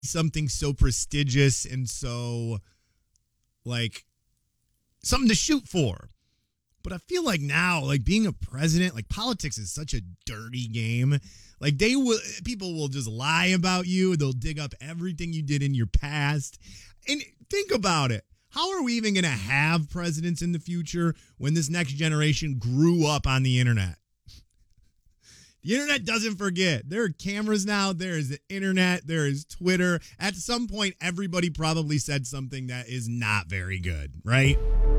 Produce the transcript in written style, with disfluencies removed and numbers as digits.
something so prestigious and so like something to shoot for. But I feel like now, like being a president, like politics is such a dirty game. Like people will just lie about you. They'll dig up everything you did in your past. And think about it. How are we even going to have presidents in the future when this next generation grew up on the internet? The internet doesn't forget. There are cameras now. There is the internet. There is Twitter. At some point, everybody probably said something that is not very good, right?